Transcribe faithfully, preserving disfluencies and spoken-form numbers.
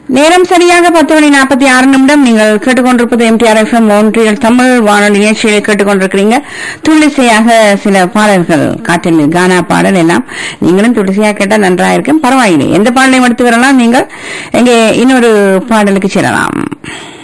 நேரம் சரியாக பத்து மணி நாற்பத்தி ஆறு நிமிடம். நீங்கள் கேட்டுக்கொண்டிருப்பது எம்டிஆர் எஃப்எம் ஒன்றியல் தமிழ் வானொலி நிகழ்ச்சியை கேட்டுக்கொண்டிருக்கிறீங்க. துளிசையாக சில பாடல்கள் காற்றில் கானா பாடல் எல்லாம் நீங்களும் துளிசையாக கேட்டால் நன்றாக இருக்கும். பரவாயில்லை, எந்த பாடலையும் எடுத்து வரலாம். நீங்கள் எங்கே இன்னொரு பாடலுக்கு செல்லலாம்.